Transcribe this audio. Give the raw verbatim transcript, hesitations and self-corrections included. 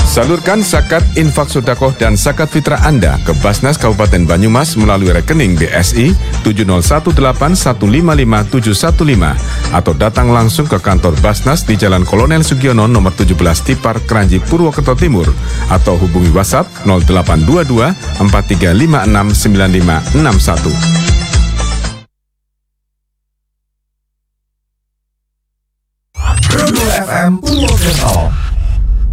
Salurkan zakat, infak sedekah dan zakat fitrah Anda ke Basnas Kabupaten Banyumas melalui rekening B S I tujuh nol satu delapan satu lima lima tujuh satu lima atau datang langsung ke kantor Basnas di Jalan Kolonel Sugiono nomor tujuh belas Tipar, Kranji, Purwokerto Timur atau hubungi WhatsApp nol delapan dua dua empat tiga lima enam sembilan lima enam satu. F M Purwokerto